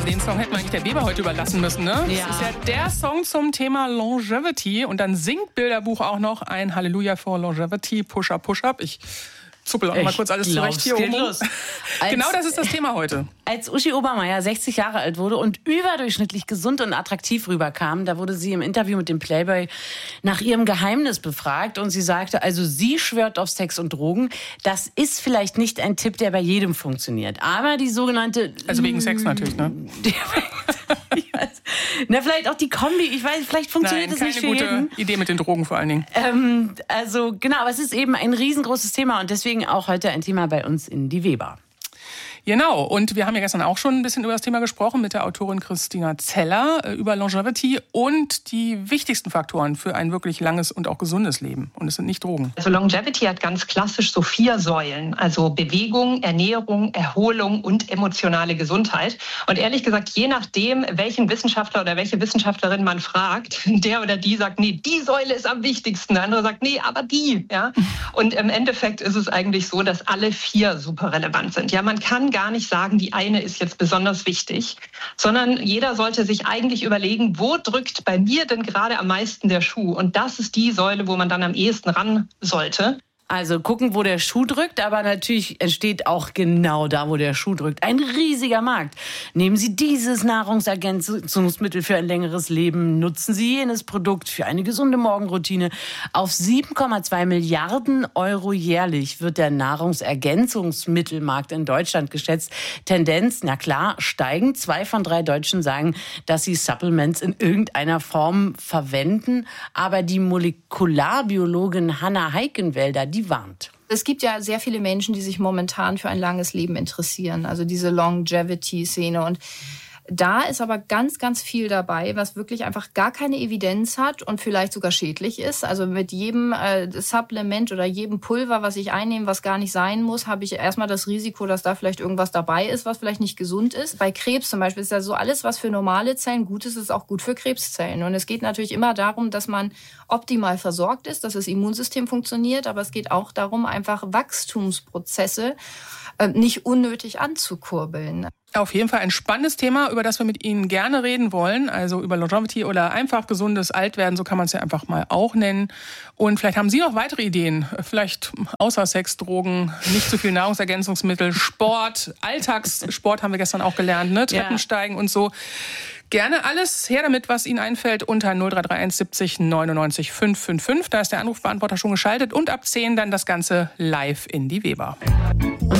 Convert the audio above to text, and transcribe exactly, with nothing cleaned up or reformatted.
Den Song hätten wir eigentlich der Weber heute überlassen müssen, ne? Ja. Das ist ja der Song zum Thema Longevity. Und dann singt Bilderbuch auch noch ein Halleluja for Longevity, Push-Up, Push-Up. Ich zuppel auch noch mal kurz alles zurecht hier oben. Genau das ist das Thema heute. Als Uschi Obermeier sechzig Jahre alt wurde und überdurchschnittlich gesund und attraktiv rüberkam, da wurde sie im Interview mit dem Playboy nach ihrem Geheimnis befragt und sie sagte, also sie schwört auf Sex und Drogen. Das ist vielleicht nicht ein Tipp, der bei jedem funktioniert, aber die sogenannte... Also wegen Sex natürlich, ne? Ich weiß, na, vielleicht auch die Kombi, ich weiß, vielleicht funktioniert Nein, das nicht für keine jeden. gute Idee mit den Drogen vor allen Dingen. Ähm, also genau, aber es ist eben ein riesengroßes Thema und deswegen auch heute ein Thema bei uns in Die Weber. Genau, und wir haben ja gestern auch schon ein bisschen über das Thema gesprochen mit der Autorin Christina Zeller äh, über Longevity und die wichtigsten Faktoren für ein wirklich langes und auch gesundes Leben. Und es sind nicht Drogen. Also Longevity hat ganz klassisch so vier Säulen, also Bewegung, Ernährung, Erholung und emotionale Gesundheit. Und ehrlich gesagt, je nachdem, welchen Wissenschaftler oder welche Wissenschaftlerin man fragt, der oder die sagt, nee, die Säule ist am wichtigsten. Der andere sagt, nee, aber die. Ja? Und im Endeffekt ist es eigentlich so, dass alle vier super relevant sind. Ja, man kann gar nicht sagen, die eine ist jetzt besonders wichtig, sondern jeder sollte sich eigentlich überlegen, wo drückt bei mir denn gerade am meisten der Schuh? Und das ist die Säule, wo man dann am ehesten ran sollte. Also gucken, wo der Schuh drückt, aber natürlich entsteht auch genau da, wo der Schuh drückt, ein riesiger Markt. Nehmen Sie dieses Nahrungsergänzungsmittel für ein längeres Leben, nutzen Sie jenes Produkt für eine gesunde Morgenroutine. Auf sieben Komma zwei Milliarden Euro jährlich wird der Nahrungsergänzungsmittelmarkt in Deutschland geschätzt. Tendenz, na klar, steigend. Zwei von drei Deutschen sagen, dass sie Supplements in irgendeiner Form verwenden. Aber die Molekularbiologin Hanna Heikenwälder, die die warnt. Es gibt ja sehr viele Menschen, die sich momentan für ein langes Leben interessieren, also diese Longevity-Szene. Und da ist aber ganz, ganz viel dabei, was wirklich einfach gar keine Evidenz hat und vielleicht sogar schädlich ist. Also mit jedem äh, Supplement oder jedem Pulver, was ich einnehme, was gar nicht sein muss, habe ich erstmal das Risiko, dass da vielleicht irgendwas dabei ist, was vielleicht nicht gesund ist. Bei Krebs zum Beispiel ist ja so, alles, was für normale Zellen gut ist, ist auch gut für Krebszellen. Und es geht natürlich immer darum, dass man optimal versorgt ist, dass das Immunsystem funktioniert, aber es geht auch darum, einfach Wachstumsprozesse äh, nicht unnötig anzukurbeln. Auf jeden Fall ein spannendes Thema, über das wir mit Ihnen gerne reden wollen. Also über Longevity oder einfach gesundes Altwerden, so kann man es ja einfach mal auch nennen. Und vielleicht haben Sie noch weitere Ideen. Vielleicht außer Sex, Drogen, nicht zu viel Nahrungsergänzungsmittel, Sport, Alltagssport haben wir gestern auch gelernt, ne? Treppensteigen und so. Gerne alles her damit, was Ihnen einfällt, unter null drei drei eins siebzig neunundneunzig fünf fünf fünf. Da ist der Anrufbeantworter schon geschaltet. Und ab zehn dann das Ganze live in die Weber.